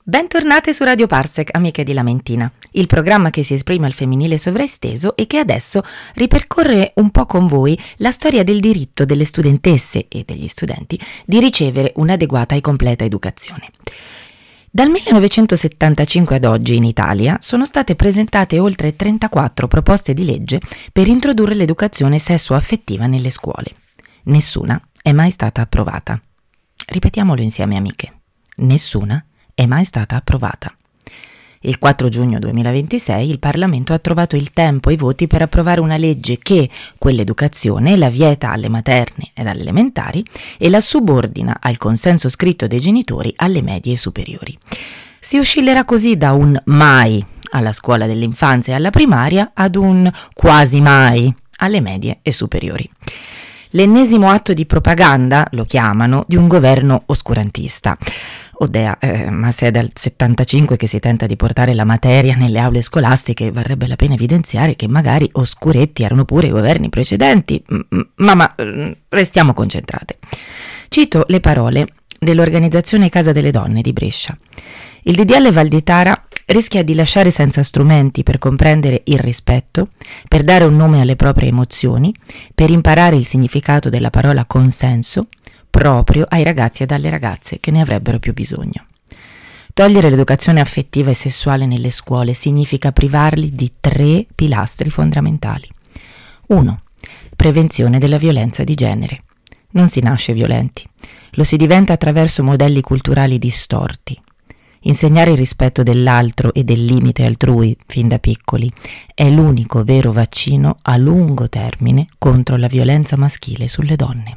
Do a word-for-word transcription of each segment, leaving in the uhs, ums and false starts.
Bentornate su Radio Parsec, amiche di Lamentina, il programma che si esprime al femminile sovraesteso e che adesso ripercorre un po' con voi la storia del diritto delle studentesse e degli studenti di ricevere un'adeguata e completa educazione. Dal millenovecentosettantacinque ad oggi in Italia sono state presentate oltre trentaquattro proposte di legge per introdurre l'educazione sessuo-affettiva nelle scuole. Nessuna è mai stata approvata. Ripetiamolo insieme, amiche. Nessuna è mai stata approvata. Il quattro giugno duemilaventisei il Parlamento ha trovato il tempo e i voti per approvare una legge che quell'educazione la vieta alle materne ed alle elementari e la subordina al consenso scritto dei genitori alle medie e superiori. Si oscillerà così da un mai alla scuola dell'infanzia e alla primaria ad un quasi mai alle medie e superiori. L'ennesimo atto di propaganda, lo chiamano, di un governo oscurantista. Odea, eh, ma se è dal settantacinque che si tenta di portare la materia nelle aule scolastiche, varrebbe la pena evidenziare che magari oscuretti erano pure i governi precedenti. Ma, ma restiamo concentrate. Cito le parole dell'organizzazione Casa delle Donne di Brescia. Il D D L Valditara rischia di lasciare senza strumenti per comprendere il rispetto, per dare un nome alle proprie emozioni, per imparare il significato della parola consenso, proprio ai ragazzi e alle ragazze che ne avrebbero più bisogno. Togliere l'educazione affettiva e sessuale nelle scuole significa privarli di tre pilastri fondamentali. uno. Prevenzione della violenza di genere. Non si nasce violenti, lo si diventa attraverso modelli culturali distorti. Insegnare il rispetto dell'altro e del limite altrui fin da piccoli è l'unico vero vaccino a lungo termine contro la violenza maschile sulle donne.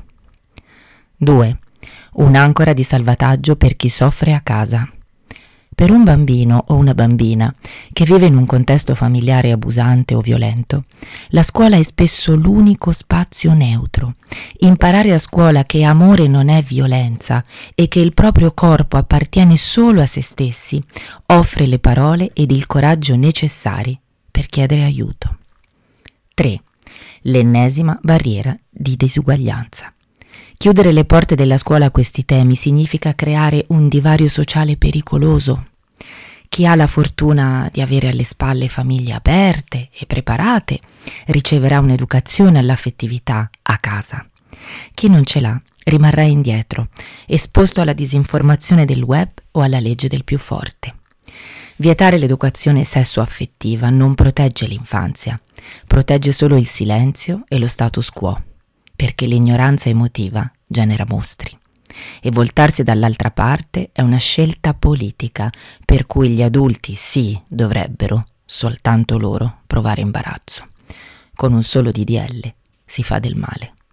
due. Un'ancora di salvataggio per chi soffre a casa. Per un bambino o una bambina che vive in un contesto familiare abusante o violento, la scuola è spesso l'unico spazio neutro. Imparare a scuola che amore non è violenza e che il proprio corpo appartiene solo a se stessi offre le parole ed il coraggio necessari per chiedere aiuto. tre. L'ennesima barriera di disuguaglianza. Chiudere le porte della scuola a questi temi significa creare un divario sociale pericoloso. Chi ha la fortuna di avere alle spalle famiglie aperte e preparate riceverà un'educazione all'affettività a casa. Chi non ce l'ha rimarrà indietro, esposto alla disinformazione del web o alla legge del più forte. Vietare l'educazione sessuo-affettiva non protegge l'infanzia, protegge solo il silenzio e lo status quo, perché l'ignoranza emotiva genera mostri. E voltarsi dall'altra parte è una scelta politica per cui gli adulti sì dovrebbero, soltanto loro, provare imbarazzo. Con un solo D D L si fa del male.